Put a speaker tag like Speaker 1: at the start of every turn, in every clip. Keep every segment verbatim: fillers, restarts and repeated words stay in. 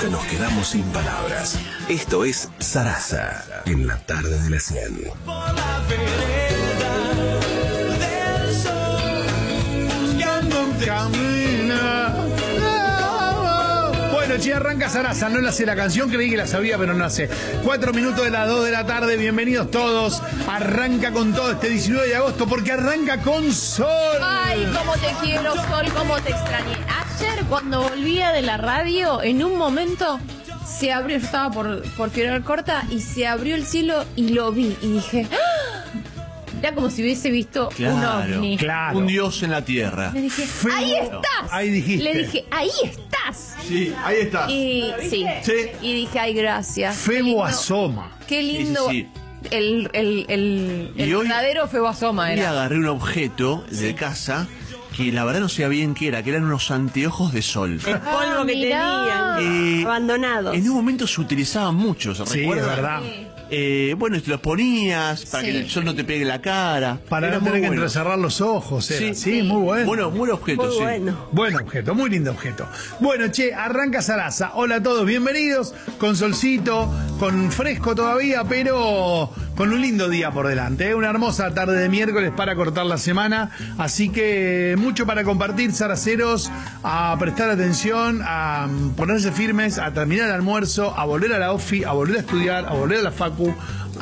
Speaker 1: nunca nos quedamos sin palabras. Esto es Sarasa, en la tarde de la cien.
Speaker 2: Bueno, che, arranca Sarasa, no la sé la canción, creí que la sabía, pero no la sé. Cuatro minutos de las dos de la tarde, bienvenidos todos. Arranca con todo este diecinueve de agosto, porque arranca con sol.
Speaker 3: Ay, cómo te quiero, Sol, cómo te extrañé. Ayer, cuando volvía de la radio, en un momento se abrió, yo estaba por, por Figueroa Corta, y se abrió el cielo y lo vi, y dije... ¡Ah! Era como si hubiese visto
Speaker 4: claro,
Speaker 3: un ovni.
Speaker 2: Claro.
Speaker 4: Un dios en la tierra.
Speaker 3: Le dije,
Speaker 2: Feo.
Speaker 3: ahí estás.
Speaker 2: Ahí dijiste.
Speaker 3: Le dije, ahí estás.
Speaker 4: Sí, ahí está.
Speaker 3: Y sí.
Speaker 4: Sí.
Speaker 3: Y dije, ay, gracias. Qué
Speaker 2: Febo
Speaker 3: lindo-
Speaker 2: asoma.
Speaker 3: Qué lindo.
Speaker 4: Sí, sí, sí.
Speaker 3: El, el, el, el
Speaker 4: Y hoy-
Speaker 3: verdadero Febo asoma
Speaker 4: Y
Speaker 3: era.
Speaker 4: agarré un objeto de casa que la verdad no sabía bien qué era, que eran unos anteojos de sol.
Speaker 5: El polvo
Speaker 3: Ah,
Speaker 5: que
Speaker 3: mirá.
Speaker 5: tenían,
Speaker 4: Eh,
Speaker 5: abandonados.
Speaker 4: En un momento se utilizaban mucho, ¿se
Speaker 2: Sí,
Speaker 4: recuerda?
Speaker 2: es verdad.
Speaker 4: Eh, bueno, te los ponías para
Speaker 3: Sí.
Speaker 4: que el sol no te pegue en la cara.
Speaker 2: Para
Speaker 4: Era
Speaker 2: no
Speaker 4: muy
Speaker 2: tener que
Speaker 4: bueno.
Speaker 2: entrecerrar los ojos. Era. Sí,
Speaker 4: Sí.
Speaker 2: muy bueno.
Speaker 4: Bueno, buen objeto,
Speaker 5: Muy
Speaker 4: sí.
Speaker 5: bueno.
Speaker 2: Buen objeto, muy lindo objeto. Bueno, che, arranca Sarasa. Hola a todos, bienvenidos. Con solcito, con fresco todavía, pero con un lindo día por delante. ¿eh? Una hermosa tarde de miércoles para cortar la semana. Así que mucho para compartir, saraceros, a prestar atención, a ponerse firmes, a terminar el almuerzo, a volver a la ofi, a volver a estudiar, a volver a la facu,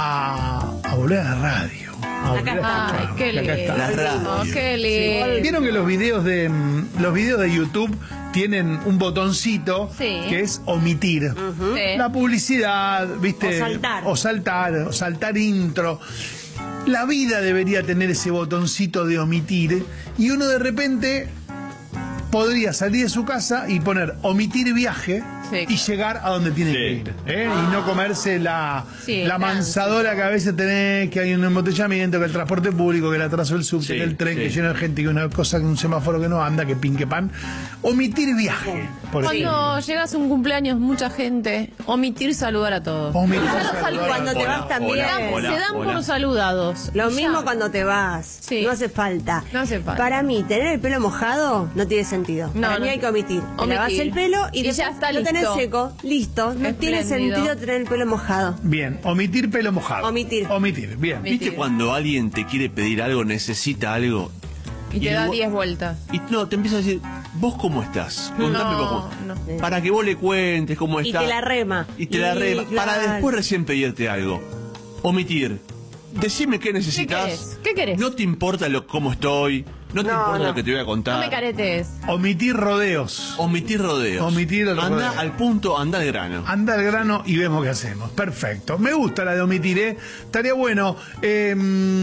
Speaker 2: a, a volver a la radio. A volver a
Speaker 5: estamos.
Speaker 3: Ay,
Speaker 2: escuchar.
Speaker 3: qué
Speaker 2: Y acá
Speaker 3: lindo.
Speaker 2: está.
Speaker 4: La radio.
Speaker 3: Qué lindo.
Speaker 2: Vieron que los videos de mm, los videos de YouTube tienen un botoncito
Speaker 3: Sí.
Speaker 2: que es omitir.
Speaker 3: Sí.
Speaker 2: La publicidad, ¿viste?
Speaker 5: O saltar.
Speaker 2: O saltar, o saltar intro. La vida debería tener ese botoncito de omitir y uno de repente podría salir de su casa y poner omitir viaje
Speaker 3: Sí.
Speaker 2: y llegar a donde tiene
Speaker 4: Sí.
Speaker 2: que ir. ¿eh? Y no comerse la,
Speaker 3: Sí,
Speaker 2: la
Speaker 3: claro.
Speaker 2: mansadora que a veces tenés, que hay un embotellamiento, que el transporte público, que el atraso del subte,
Speaker 4: Sí,
Speaker 2: que el tren,
Speaker 4: sí.
Speaker 2: que lleno de gente, que una cosa, que un semáforo que no anda, que pin, que pan. Omitir viaje, por ejemplo.
Speaker 3: Cuando llegas a un cumpleaños, mucha gente, omitir saludar a todos.
Speaker 2: Omitir
Speaker 3: Ya los
Speaker 2: saludar.
Speaker 3: saludan.
Speaker 5: Cuando te
Speaker 4: Hola,
Speaker 5: vas también.
Speaker 4: hola,
Speaker 3: Se dan-
Speaker 4: hola,
Speaker 3: se dan
Speaker 4: hola.
Speaker 3: por saludados.
Speaker 5: Lo
Speaker 3: Ya.
Speaker 5: mismo cuando te vas.
Speaker 3: Sí.
Speaker 5: No hace falta.
Speaker 3: No hace falta.
Speaker 5: Para mí, tener el pelo mojado no tiene sentido.
Speaker 3: No,
Speaker 5: Para
Speaker 3: no.
Speaker 5: mí hay que omitir. Te
Speaker 3: Omitir.
Speaker 5: lavas el pelo y,
Speaker 3: Y
Speaker 5: después
Speaker 3: ya está
Speaker 5: lo tenés
Speaker 3: listo.
Speaker 5: seco. Listo. No tiene
Speaker 3: Espléndido.
Speaker 5: sentido tener el pelo mojado.
Speaker 2: Bien, omitir pelo mojado.
Speaker 5: Omitir.
Speaker 2: Omitir, bien.
Speaker 3: Omitir.
Speaker 4: ¿Viste cuando alguien te quiere pedir algo, necesita algo?
Speaker 3: Y te
Speaker 4: el
Speaker 3: da
Speaker 4: vo-
Speaker 3: diez vueltas.
Speaker 4: Y no, te empieza a decir, ¿vos cómo estás? Contame
Speaker 3: No,
Speaker 4: cómo.
Speaker 3: no.
Speaker 4: Para que vos le cuentes cómo
Speaker 5: Y
Speaker 4: estás.
Speaker 5: te la rema.
Speaker 4: Y te la
Speaker 5: Y,
Speaker 4: rema. Para
Speaker 5: claro.
Speaker 4: después recién pedirte algo. Omitir. Decime qué necesitas.
Speaker 3: querés? ¿Qué querés?
Speaker 4: No te importa lo, cómo estoy. No te
Speaker 5: No,
Speaker 4: importa
Speaker 5: no.
Speaker 4: lo que te voy a
Speaker 3: No
Speaker 4: contar.
Speaker 3: me caretes.
Speaker 2: Omitir rodeos.
Speaker 4: Omitir rodeos.
Speaker 2: Omitir el
Speaker 4: Anda
Speaker 2: rodeo.
Speaker 4: al punto, anda al grano.
Speaker 2: Anda al grano y vemos qué hacemos. Perfecto. Me gusta la de omitir, ¿eh? Estaría bueno. eh,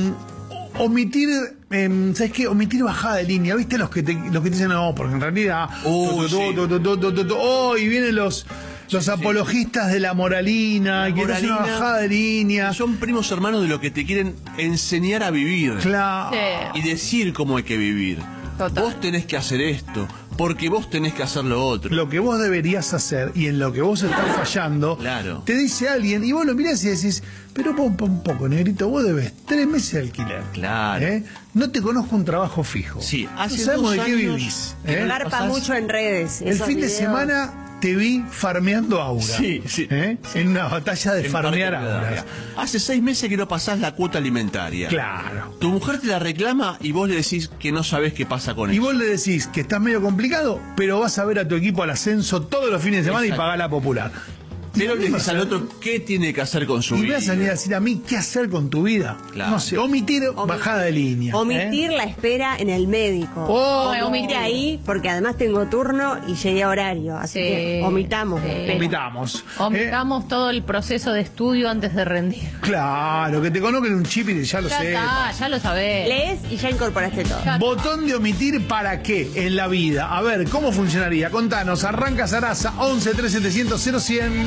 Speaker 2: omitir, eh, ¿sabes qué? Omitir bajada de línea. ¿Viste los que te, los que te dicen no? Porque en realidad.
Speaker 4: Uy,
Speaker 2: tu, tu,
Speaker 4: sí.
Speaker 2: tu, tu, tu, tu, tu, tu, oh, y vienen los. Los
Speaker 4: Sí, sí.
Speaker 2: apologistas de la moralina,
Speaker 4: La
Speaker 2: que no es una
Speaker 4: moralina.
Speaker 2: bajada de línea.
Speaker 4: Son primos hermanos de lo que te quieren enseñar a vivir.
Speaker 2: Claro.
Speaker 3: Sí.
Speaker 4: Y decir cómo hay que vivir.
Speaker 3: Total.
Speaker 4: Vos tenés que hacer esto, porque vos tenés que hacer lo otro.
Speaker 2: Lo que vos deberías hacer y en lo que vos estás fallando,
Speaker 4: Claro.
Speaker 2: te dice alguien y vos lo mirás y decís, pero pon, pon un poco, negrito, vos debes tres meses de alquiler.
Speaker 4: Claro.
Speaker 2: ¿Eh? No te conozco un trabajo fijo.
Speaker 4: Sí, hace
Speaker 2: no sabemos
Speaker 4: dos
Speaker 2: de qué
Speaker 4: años
Speaker 2: vivís.
Speaker 4: que
Speaker 2: ¿eh?
Speaker 4: no la
Speaker 5: Garpa
Speaker 4: pasás-
Speaker 5: mucho en redes.
Speaker 2: El
Speaker 5: esos
Speaker 2: fin de
Speaker 5: videos.
Speaker 2: semana te vi farmeando aura.
Speaker 4: Sí, sí.
Speaker 2: ¿Eh? En una batalla de
Speaker 4: En
Speaker 2: farmear
Speaker 4: Parque
Speaker 2: auras.
Speaker 4: Rivadavia. Hace seis meses que no pasás la cuota alimentaria.
Speaker 2: Claro.
Speaker 4: Tu mujer te la reclama y vos le decís que no sabés qué pasa con
Speaker 2: Y
Speaker 4: eso.
Speaker 2: vos le decís que estás medio complicado, pero vas a ver a tu equipo al ascenso todos los fines de semana
Speaker 4: Exacto.
Speaker 2: y pagás la popular.
Speaker 4: Pero
Speaker 2: Y
Speaker 4: le decís
Speaker 2: vas
Speaker 4: al
Speaker 2: a-
Speaker 4: otro qué tiene que hacer con su
Speaker 2: Y me
Speaker 4: vida.
Speaker 2: vas a venir a decir a mí qué hacer con tu vida.
Speaker 4: Claro.
Speaker 2: No sé, omitir, bajada de línea.
Speaker 5: Omitir
Speaker 2: ¿eh?
Speaker 5: la espera en el médico.
Speaker 2: Oh,
Speaker 5: omitir
Speaker 3: omitir.
Speaker 5: ahí, porque además tengo turno y llegué a horario. Así
Speaker 3: Sí.
Speaker 5: que omitamos.
Speaker 3: Sí.
Speaker 5: espera.
Speaker 2: Omitamos. ¿eh?
Speaker 3: Omitamos todo el proceso de estudio antes de rendir.
Speaker 2: Claro, que te conozcan un chip y ya lo
Speaker 3: Ya
Speaker 2: sé.
Speaker 3: está, ya lo sabés.
Speaker 5: Lees y ya incorporaste todo.
Speaker 3: Ya-
Speaker 2: Botón de omitir para qué en la vida. A ver, ¿cómo funcionaría? Contanos, arranca Sarasa once tres setecientos cero cien.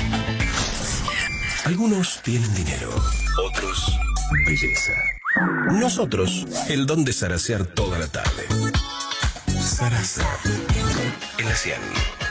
Speaker 1: Algunos tienen dinero, otros belleza. Nosotros, el don de zarasear toda la tarde. Sarasa, en la cien.